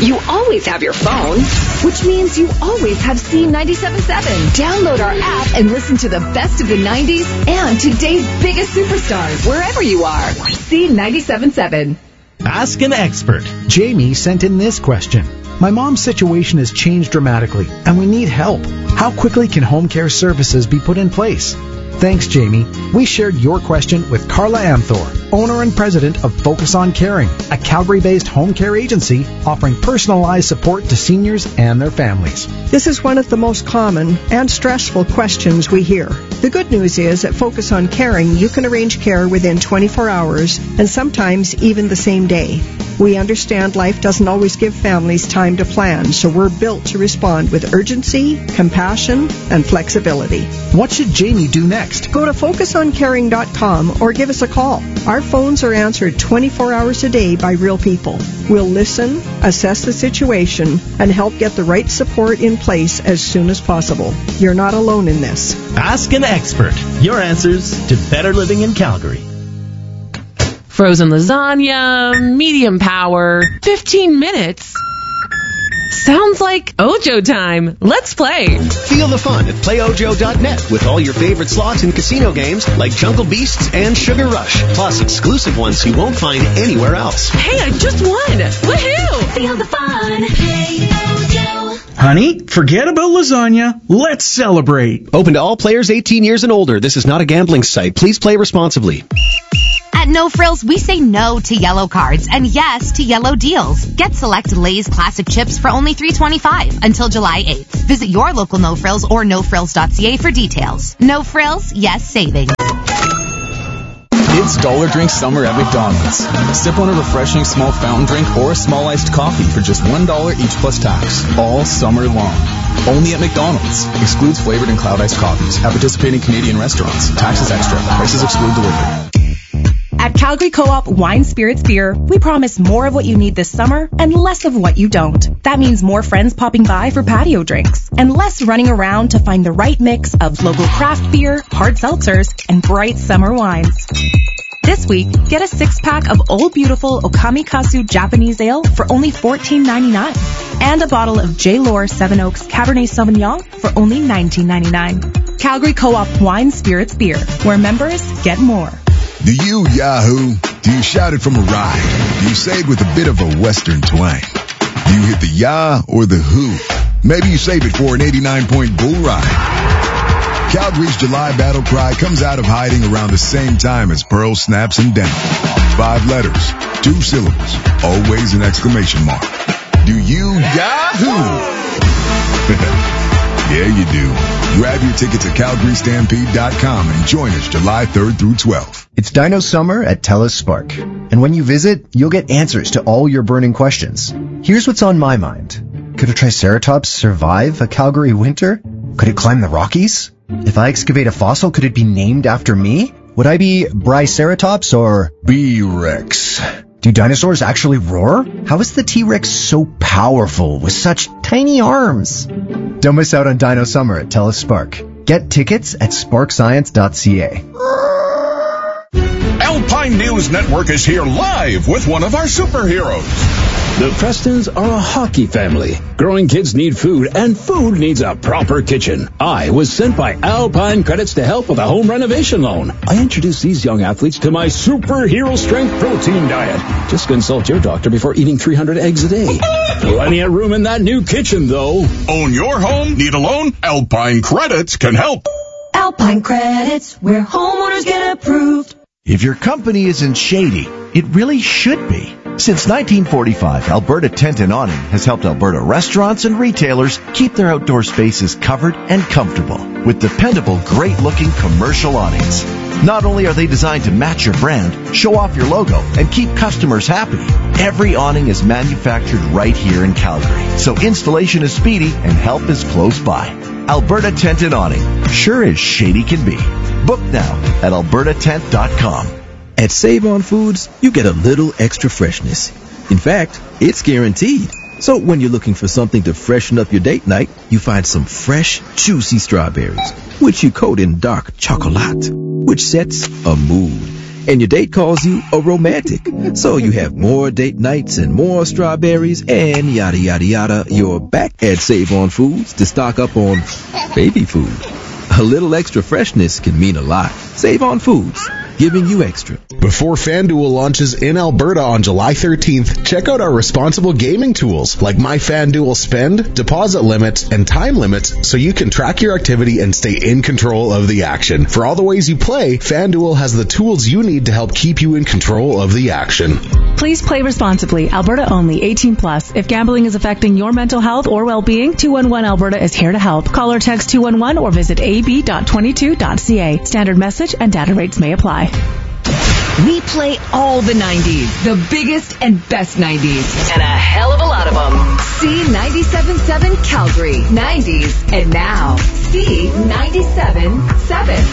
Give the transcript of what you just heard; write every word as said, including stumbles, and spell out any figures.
You always have your phone, which means you always have C ninety-seven point seven. Download our app and listen to the best of the nineties and today's biggest superstars wherever you are. C ninety-seven point seven. Ask an expert. Jamie sent in this question. My mom's situation has changed dramatically, and we need help. How quickly can home care services be put in place? Thanks, Jamie. We shared your question with Carla Amthor, owner and president of Focus on Caring, a Calgary-based home care agency offering personalized support to seniors and their families. This is one of the most common and stressful questions we hear. The good news is at Focus on Caring, you can arrange care within twenty-four hours and sometimes even the same day. We understand life doesn't always give families time to plan, so we're built to respond with urgency, compassion, and flexibility. What should Jamie do next? Go to focus on caring dot com or give us a call. Our phones are answered twenty-four hours a day by real people. We'll listen, assess the situation, and help get the right support in place as soon as possible. You're not alone in this. Ask an expert. Your answers to better living in Calgary. Frozen lasagna, medium power, fifteen minutes. Sounds like Ojo time. Let's play. Feel the fun at play ojo dot net with all your favorite slots and casino games like Jungle Beasts and Sugar Rush, plus exclusive ones you won't find anywhere else. Hey, I just won. Woohoo! Feel the fun. Play Ojo. Honey, forget about lasagna. Let's celebrate. Open to all players eighteen years and older. This is not a gambling site. Please play responsibly. At No Frills, we say no to yellow cards and yes to yellow deals. Get select Lay's classic chips for only three dollars and twenty-five cents until July eighth. Visit your local No Frills or no frills dot c a for details. No Frills, yes savings. It's Dollar Drink Summer at McDonald's. Sip on a refreshing small fountain drink or a small iced coffee for just one dollar each plus tax, all summer long. Only at McDonald's. Excludes flavored and cloud iced coffees. At participating Canadian restaurants. Taxes extra. Prices exclude delivery. At Calgary Co-op Wine Spirits Beer, we promise more of what you need this summer and less of what you don't. That means more friends popping by for patio drinks and less running around to find the right mix of local craft beer, hard seltzers, and bright summer wines. This week, get a six-pack of Old Beautiful Okamikasu Japanese Ale for only fourteen ninety-nine and a bottle of J. Lohr Seven Oaks Cabernet Sauvignon for only nineteen ninety-nine. Calgary Co-op Wine Spirits Beer, where members get more. Do you Yahoo? Do you shout it from a ride? Do you say it with a bit of a Western twang? Do you hit the Yah or the Who? Maybe you save it for an eighty-nine point bull ride. Calgary's July battle cry comes out of hiding around the same time as Pearl Snaps and Denim. Five letters, two syllables, always an exclamation mark. Do you Yahoo? Yeah, you do. Grab your tickets at calgary stampede dot com and join us July third through twelfth. It's Dino Summer at TELUS Spark. And when you visit, you'll get answers to all your burning questions. Here's what's on my mind. Could a Triceratops survive a Calgary winter? Could it climb the Rockies? If I excavate a fossil, could it be named after me? Would I be Briceratops or B-Rex? Do dinosaurs actually roar? How is the T-Rex so powerful with such tiny arms? Don't miss out on Dino Summer at TELUS Spark. Get tickets at spark science dot c a. Alpine News Network is here live with one of our superheroes. The Prestons are a hockey family. Growing kids need food, and food needs a proper kitchen. I was sent by Alpine Credits to help with a home renovation loan. I introduced these young athletes to my superhero strength protein diet. Just consult your doctor before eating three hundred eggs a day. Plenty of room in that new kitchen, though. Own your home? Need a loan? Alpine Credits can help. Alpine Credits, where homeowners get approved. If your company isn't shady, it really should be. Since nineteen forty-five, Alberta Tent and Awning has helped Alberta restaurants and retailers keep their outdoor spaces covered and comfortable with dependable, great-looking commercial awnings. Not only are they designed to match your brand, show off your logo, and keep customers happy, every awning is manufactured right here in Calgary, so installation is speedy and help is close by. Alberta Tent and Awning, sure as shady can be. Book now at alberta tent dot com. At Save On Foods, you get a little extra freshness. In fact, it's guaranteed. So when you're looking for something to freshen up your date night, you find some fresh, juicy strawberries, which you coat in dark chocolate, which sets a mood. and your date calls you a romantic. So you have more date nights and more strawberries and yada yada yada. You're back at Save On Foods to stock up on baby food. A little extra freshness can mean a lot. Save On Foods, giving you extra. Before FanDuel launches in Alberta on July thirteenth, check out our responsible gaming tools like My FanDuel Spend, deposit limits, and time limits so you can track your activity and stay in control of the action. For all the ways you play, FanDuel has the tools you need to help keep you in control of the action. Please play responsibly. Alberta only. eighteen plus. If gambling is affecting your mental health or well-being, two one one Alberta is here to help. Call or text two one one or visit a b dot twenty-two dot c a. Standard message and data rates may apply. We play all the nineties, the biggest and best nineties, and a hell of a lot of them. C ninety-seven point seven Calgary, nineties, and now C ninety-seven point seven.